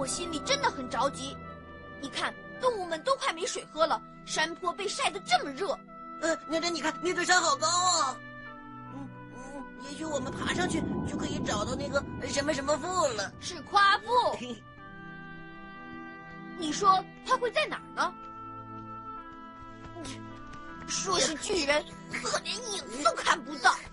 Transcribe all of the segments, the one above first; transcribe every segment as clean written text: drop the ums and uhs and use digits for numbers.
我心里真的很着急。你看，动物们都快没水喝了，山坡被晒得这么热。 你看，那座山好高啊！也许我们爬上去就可以找到那个什么什么腹了。 是夸父。你说他会在哪儿呢？说是巨人，可连影子都看不到。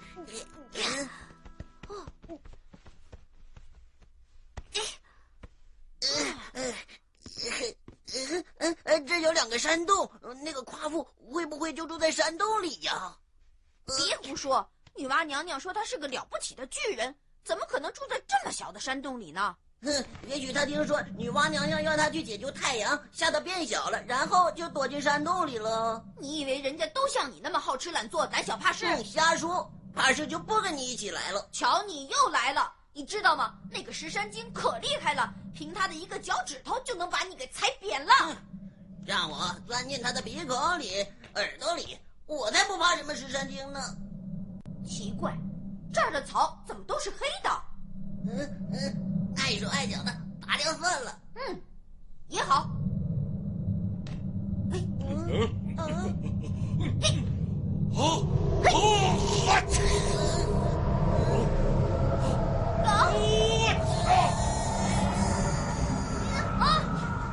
这有2个山洞，那个夸父会不会就住在山洞里呀？ 别胡说！女娲娘娘说他是个了不起的巨人，怎么可能住在这么小的山洞里呢？ 也许他听说女娲娘娘要他去解救太阳，吓得变小了，然后就躲进山洞里了。 你以为人家都像你那么好吃懒做、胆小怕事？ 瞎说！怕事就不跟你一起来了。 瞧，你又来了！你知道吗？那个石山精可厉害了，凭他的一个脚趾头就能把你给踩扁了。 让我钻进他的鼻孔里、耳朵里，我才不怕什么石山精呢。 奇怪，这儿的草怎么都是黑的？ 碍手碍脚的，拔掉算了。 也好。 好。